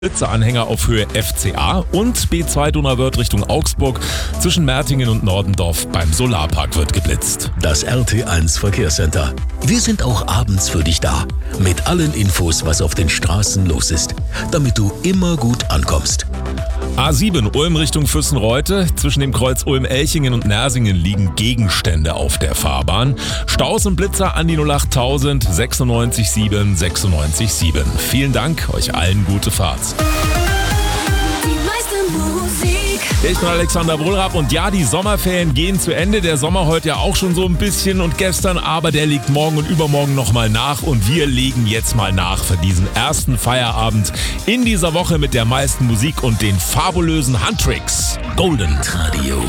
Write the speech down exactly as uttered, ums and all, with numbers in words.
Blitzeranhänger auf Höhe F C A und B zwei Donauwörth Richtung Augsburg. Zwischen Mertingen und Nordendorf beim Solarpark wird geblitzt. Das R T eins Verkehrscenter. Wir sind auch abends für dich da. Mit allen Infos, was auf den Straßen los ist. Damit du immer gut ankommst. A sieben Ulm Richtung Füssenreute. Zwischen dem Kreuz Ulm-Elchingen und Nersingen liegen Gegenstände auf der Fahrbahn. Staus und Blitzer an die null acht tausend sechsundneunzig sieben sechsundneunzig sieben. Vielen Dank, euch allen gute Fahrt. Ich bin Alexander Wohlrab und ja, die Sommerferien gehen zu Ende. Der Sommer heute ja auch schon so ein bisschen und gestern, aber der liegt morgen und übermorgen nochmal nach und wir legen jetzt mal nach für diesen ersten Feierabend in dieser Woche mit der meisten Musik und den fabulösen Handtricks. Golden Radio.